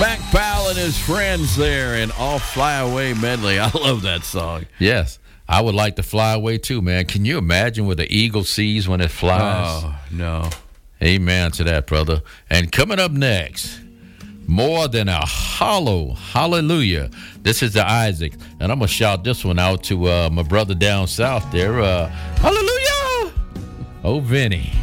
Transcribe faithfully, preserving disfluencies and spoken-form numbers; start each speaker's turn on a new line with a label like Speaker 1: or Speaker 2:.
Speaker 1: Mac Powell and his friends there in Off Fly Away medley. I love that song.
Speaker 2: Yes. I would like to fly away too, man. Can you imagine what the eagle sees when it flies?
Speaker 1: Oh, no.
Speaker 2: Amen to that, brother. And coming up next, more than a hollow hallelujah. This is the Isaac. And I'm going to shout this one out to uh, my brother down south there. Uh, hallelujah. Oh, Vinny.